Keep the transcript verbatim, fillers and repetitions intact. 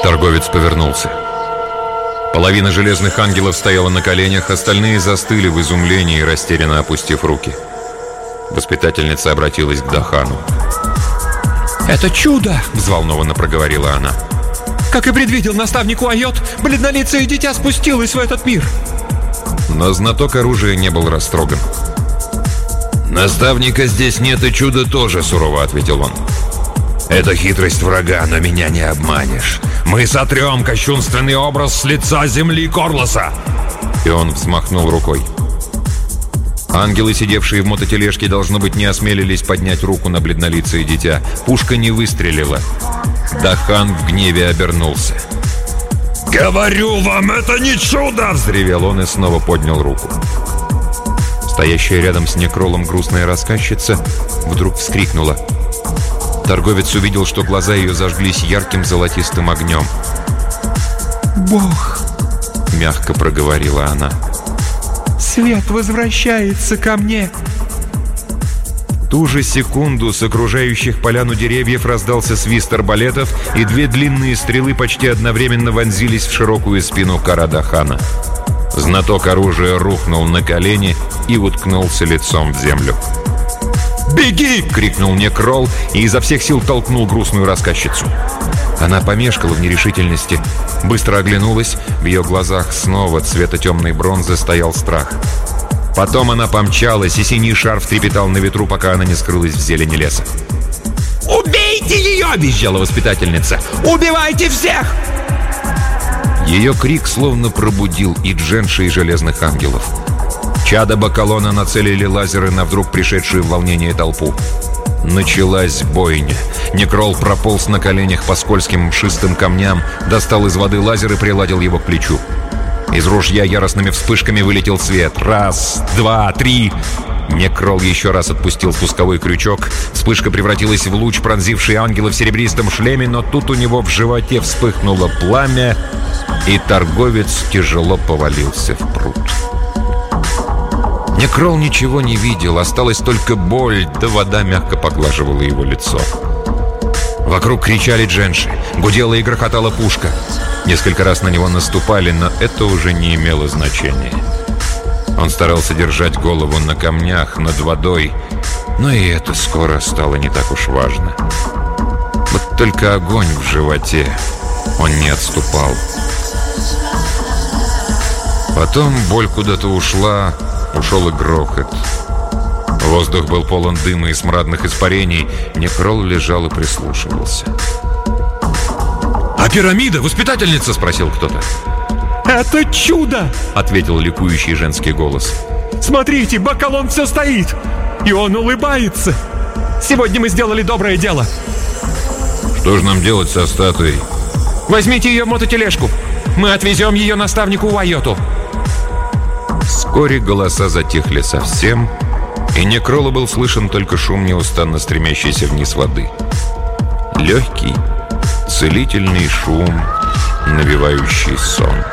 Торговец повернулся. Половина железных ангелов стояла на коленях, остальные застыли в изумлении, растерянно опустив руки. Воспитательница обратилась к Дахану. «Это чудо!» — взволнованно проговорила она. «Как и предвидел наставник Уайот, бледнолицее дитя спустилось в этот мир!» Но знаток оружия не был растроган. «Наставника здесь нет, и чудо тоже», — сурово ответил он. «Это хитрость врага, но меня не обманешь. Мы сотрем кощунственный образ с лица земли Корлоса!» И он взмахнул рукой. Ангелы, сидевшие в мототележке, должно быть, не осмелились поднять руку на бледнолицее дитя. Пушка не выстрелила. Дахан в гневе обернулся. «Говорю вам, это не чудо!» — взревел он и снова поднял руку. Стоящая рядом с некролом грустная рассказчица вдруг вскрикнула. Торговец увидел, что глаза ее зажглись ярким золотистым огнем. «Бог!» — мягко проговорила она. «Свет возвращается ко мне!» В ту же секунду с окружающих поляну деревьев раздался свист арбалетов, и две длинные стрелы почти одновременно вонзились в широкую спину Кара-Дахана. Знаток оружия рухнул на колени и уткнулся лицом в землю. «Беги!» — крикнул некрол и изо всех сил толкнул грустную рассказчицу. Она помешкала в нерешительности, быстро оглянулась, в ее глазах снова цвета темной бронзы стоял страх. Потом она помчалась, и синий шарф трепетал на ветру, пока она не скрылась в зелени леса. «Убейте ее!» — визжала воспитательница. «Убивайте всех!» Ее крик словно пробудил и Дженши, и Железных Ангелов. Чада Бакалона нацелили лазеры на вдруг пришедшую в волнение толпу. Началась бойня. Некрол прополз на коленях по скользким мшистым камням, достал из воды лазер и приладил его к плечу. Из ружья яростными вспышками вылетел свет. Раз, два, три. Некрол еще раз отпустил спусковой крючок. Вспышка превратилась в луч, пронзивший ангела в серебристом шлеме, но тут у него в животе вспыхнуло пламя, и торговец тяжело повалился в пруд. Некрол ничего не видел, осталась только боль, да вода мягко поглаживала его лицо. Вокруг кричали Дженши, гудела и грохотала пушка. Несколько раз на него наступали, но это уже не имело значения. Он старался держать голову на камнях над водой, но и это скоро стало не так уж важно. Вот только огонь в животе, он не отступал. Потом боль куда-то ушла, ушел и грохот. Воздух был полон дыма и смрадных испарений. Некрол лежал и прислушивался. «А пирамида, воспитательница?» — спросил кто-то. «Это чудо!» — ответил ликующий женский голос. «Смотрите, Бакалон все стоит, и он улыбается. Сегодня мы сделали доброе дело». «Что же нам делать со статуей?» «Возьмите ее в мототележку. Мы отвезем ее наставнику Уайоту». Вскоре голоса затихли совсем, и некрола был слышен только шум неустанно стремящейся вниз воды. Легкий, целительный шум, навевающий сон.